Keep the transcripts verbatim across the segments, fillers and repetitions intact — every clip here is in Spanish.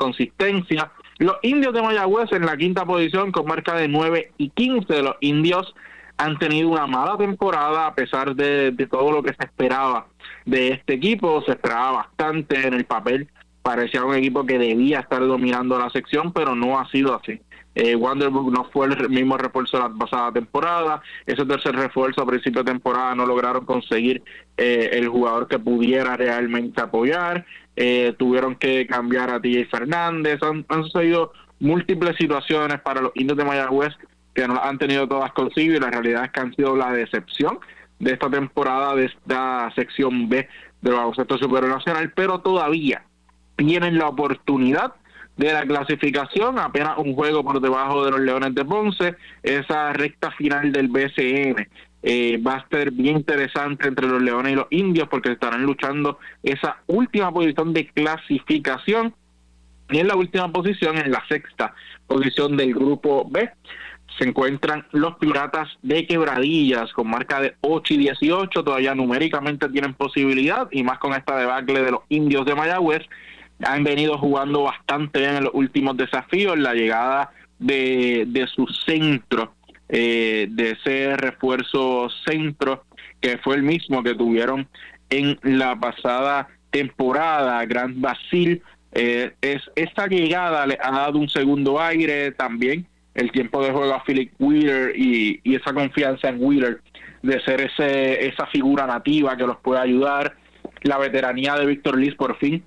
inconsistencia. Los Indios de Mayagüez en la quinta posición con marca de nueve y quince. Los Indios han tenido una mala temporada a pesar de, de todo lo que se esperaba de este equipo. Se esperaba bastante en el papel. Parecía un equipo que debía estar dominando la sección, pero no ha sido así. Eh, Wanderbrook no fue el mismo refuerzo de la pasada temporada. Ese tercer refuerzo a principio de temporada no lograron conseguir eh, el jugador que pudiera realmente apoyar. Eh, tuvieron que cambiar a T J Fernández. Han, han sucedido múltiples situaciones para los Indios de Mayagüez que no han tenido todas consigo, y la realidad es que han sido la decepción de esta temporada, de esta sección B del baloncesto superior nacional, pero todavía tienen la oportunidad de la clasificación, apenas un juego por debajo de los Leones de Ponce. Esa recta final del B C N eh, va a ser bien interesante entre los Leones y los Indios, porque estarán luchando esa última posición de clasificación. Y en la última posición, en la sexta posición del grupo B, se encuentran los Piratas de Quebradillas con marca de ocho y dieciocho. Todavía numéricamente tienen posibilidad, y más con esta debacle de los Indios de Mayagüez. Han venido jugando bastante bien en los últimos desafíos. La llegada de, de su centro, eh, de ese refuerzo centro, que fue el mismo que tuvieron en la pasada temporada, Grant Basil, eh, es esta llegada le ha dado un segundo aire. También el tiempo de juego a Philip Wheeler y, y esa confianza en Wheeler de ser ese esa figura nativa que los puede ayudar. La veteranía de Víctor Liz por fin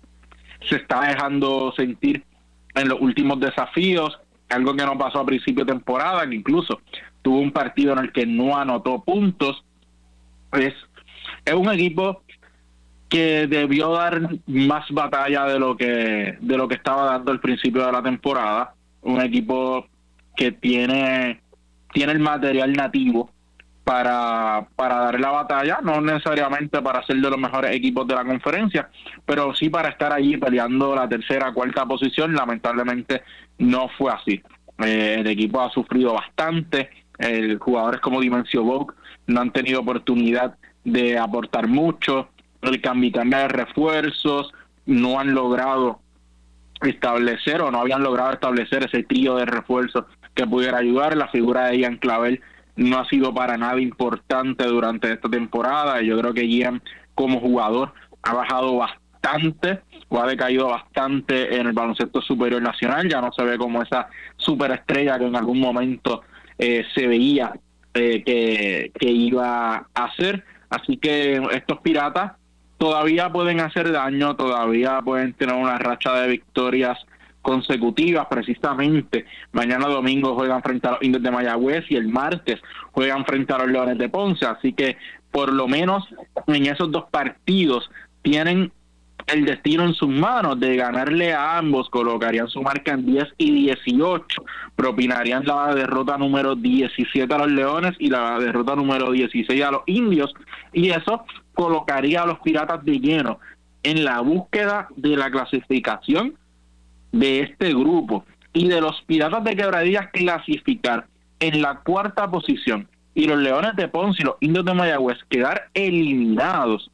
se está dejando sentir en los últimos desafíos, algo que no pasó a principio de temporada, que incluso tuvo un partido en el que no anotó puntos. Es, es un equipo que debió dar más batalla de lo que de lo que estaba dando al principio de la temporada. Un equipo que tiene tiene el material nativo para para dar la batalla, no necesariamente para ser de los mejores equipos de la conferencia, pero sí para estar allí peleando la tercera, cuarta posición. Lamentablemente no fue así. Eh, el equipo ha sufrido bastante. El, jugadores como Dimensio Vogue no han tenido oportunidad de aportar mucho. El cambio de refuerzos no han logrado establecer o no habían logrado establecer ese trío de refuerzos que pudiera ayudar. La figura de Ian Clavel no ha sido para nada importante durante esta temporada. Yo creo que Ian como jugador ha bajado bastante o ha decaído bastante en el baloncesto superior nacional. Ya no se ve como esa superestrella que en algún momento eh, se veía eh, que, que iba a ser. Así que estos Piratas todavía pueden hacer daño, todavía pueden tener una racha de victorias consecutivas. Precisamente mañana domingo juegan frente a los Indios de Mayagüez y el martes juegan frente a los Leones de Ponce, así que por lo menos en esos dos partidos tienen el destino en sus manos de ganarle a ambos. Colocarían su marca en diez y dieciocho, propinarían la derrota número diecisiete a los Leones y la derrota número dieciséis a los Indios, y eso colocaría a los Piratas de lleno en la búsqueda de la clasificación de este grupo, y de los Piratas de Quebradillas clasificar en la cuarta posición y los Leones de Ponce y los Indios de Mayagüez quedar eliminados,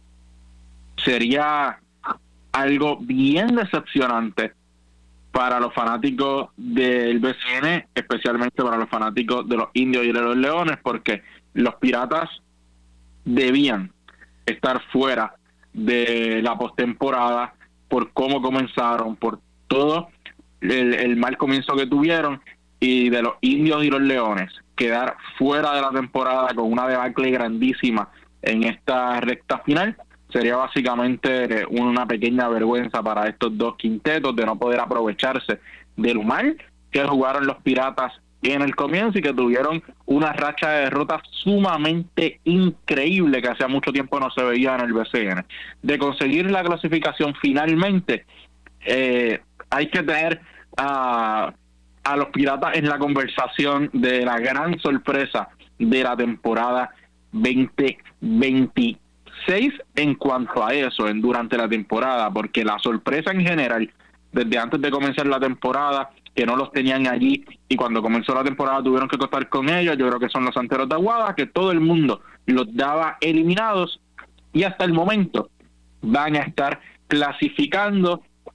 sería algo bien decepcionante para los fanáticos del B C N, especialmente para los fanáticos de los Indios y de los Leones, porque los Piratas debían estar fuera de la postemporada por cómo comenzaron, por todo el, el mal comienzo que tuvieron, y de los Indios y los Leones quedar fuera de la temporada con una debacle grandísima en esta recta final sería básicamente una pequeña vergüenza para estos dos quintetos de no poder aprovecharse de lo mal que jugaron los Piratas en el comienzo y que tuvieron una racha de derrotas sumamente increíble que hacía mucho tiempo no se veía en el B C N. De conseguir la clasificación finalmente, eh, hay que tener a, a los Piratas en la conversación de la gran sorpresa de la temporada veinte veintiséis en cuanto a eso, en durante la temporada, porque la sorpresa en general, desde antes de comenzar la temporada, que no los tenían allí, y cuando comenzó la temporada tuvieron que contar con ellos, yo creo que son los Santeros de Aguada, que todo el mundo los daba eliminados, y hasta el momento van a estar clasificando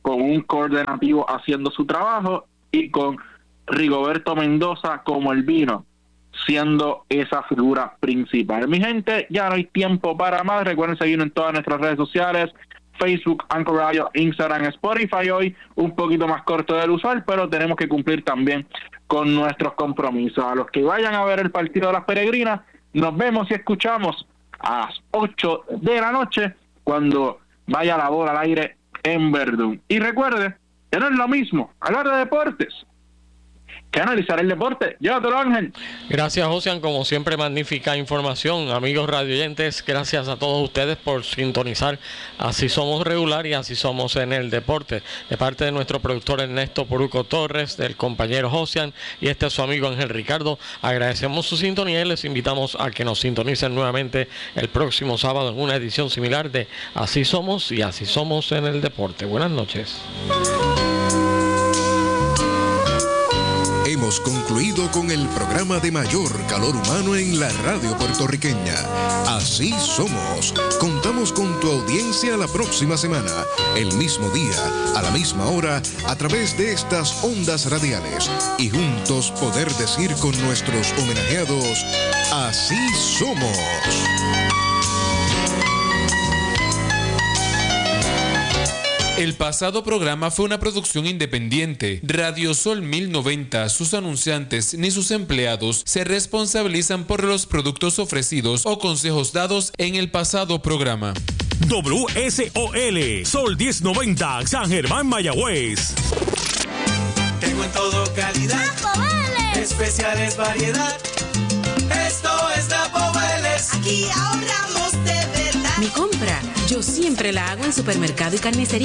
con un coordinativo haciendo su trabajo y con Rigoberto Mendoza como el vino, siendo esa figura principal. Mi gente, ya no hay tiempo para más. Recuerden seguirnos en todas nuestras redes sociales, Facebook, Anchor Radio, Instagram, Spotify. Hoy un poquito más corto del usual, pero tenemos que cumplir también con nuestros compromisos. A los que vayan a ver el partido de las Peregrinas, nos vemos y escuchamos a las ocho de la noche cuando vaya la bola al aire en Verdún. Y recuerde que no es lo mismo hablar de deportes que analizar el deporte. Llévatelo, Ángel. Gracias, Josian, como siempre, magnífica información. Amigos radioyentes, gracias a todos ustedes por sintonizar Así Somos Regular y Así Somos en el Deporte. De parte de nuestro productor Ernesto Poruco Torres, del compañero Josian y este es su amigo Ángel Ricardo, agradecemos su sintonía y les invitamos a que nos sintonicen nuevamente el próximo sábado en una edición similar de Así Somos y Así Somos en el Deporte. Buenas noches. Hemos concluido con el programa de mayor calor humano en la radio puertorriqueña. Así Somos. Contamos con tu audiencia la próxima semana, el mismo día, a la misma hora, a través de estas ondas radiales. Y juntos poder decir con nuestros homenajeados, Así Somos. El pasado programa fue una producción independiente. Radio Sol mil noventa, sus anunciantes ni sus empleados se responsabilizan por los productos ofrecidos o consejos dados en el pasado programa. W S O L, Sol mil noventa, San Germán, Mayagüez. Tengo en todo calidad, Napo especiales variedad. Esto es Napo Vélez. Aquí ahorramos de verdad. Mi compra, yo siempre la hago en Supermercado y Carnicería